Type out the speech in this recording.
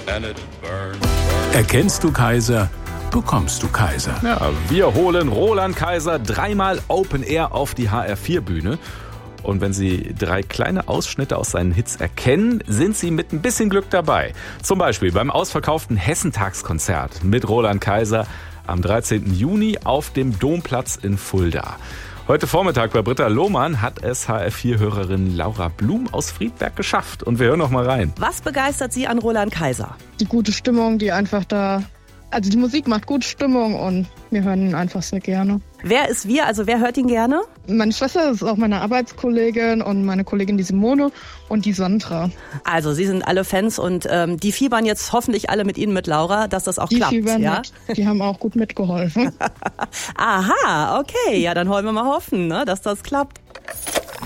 Erkennst du Kaiser, bekommst du Kaiser. Ja, wir holen Roland Kaiser dreimal Open Air auf die HR4-Bühne. Und wenn Sie 3 kleine Ausschnitte aus seinen Hits erkennen, sind Sie mit ein bisschen Glück dabei. Zum Beispiel beim ausverkauften Hessentagskonzert mit Roland Kaiser am 13. Juni auf dem Domplatz in Fulda. Heute Vormittag bei Britta Lohmann hat es HR4-Hörerin Laura Blum aus Friedberg geschafft. Und wir hören noch mal rein. Was begeistert Sie an Roland Kaiser? Die gute Stimmung, die einfach da... Also die Musik macht gute Stimmung und wir hören ihn einfach sehr gerne. Wer ist wir? Also wer hört ihn gerne? Meine Schwester ist auch meine Arbeitskollegin und meine Kollegin die Simone und die Sandra. Also Sie sind alle Fans und die fiebern jetzt hoffentlich alle mit Ihnen, mit Laura, dass das auch klappt. Die fiebern ja? mit. Die haben auch gut mitgeholfen. Aha, okay. Ja, dann wollen wir mal hoffen, ne, dass das klappt.